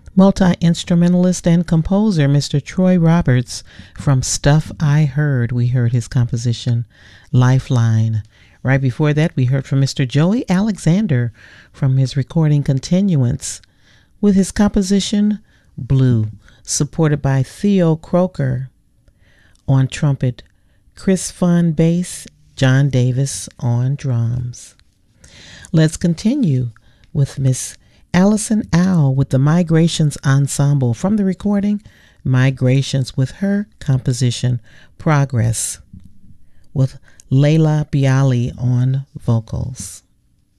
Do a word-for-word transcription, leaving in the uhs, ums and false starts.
Multi-instrumentalist and composer Mister Troy Roberts from Stuff I Heard. We heard his composition, Lifeline. Right before that, we heard from Mister Joey Alexander from his recording Continuance with his composition, Blue, supported by Theo Croker on trumpet, Chris Fun bass, John Davis on drums. Let's continue with Miss Allison Owl with the Migrations Ensemble from the recording Migrations with her composition Progress with Layla Bialy on vocals.